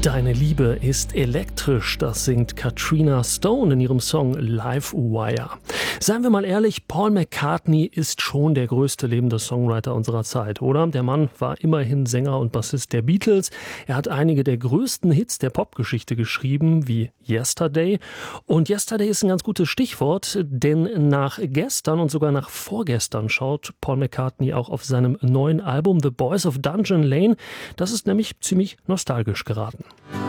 Deine Liebe ist elektrisch, das singt Katrina Stone in ihrem Song Livewire. Seien wir mal ehrlich, Paul McCartney ist schon der größte lebende Songwriter unserer Zeit, oder? Der Mann war immerhin Sänger und Bassist der Beatles. Er hat einige der größten Hits der Popgeschichte geschrieben, wie Yesterday. Und Yesterday ist ein ganz gutes Stichwort, denn nach gestern und sogar nach vorgestern schaut Paul McCartney auch auf seinem neuen Album The Boys of Dungeon Lane. Das ist nämlich ziemlich nostalgisch geraten.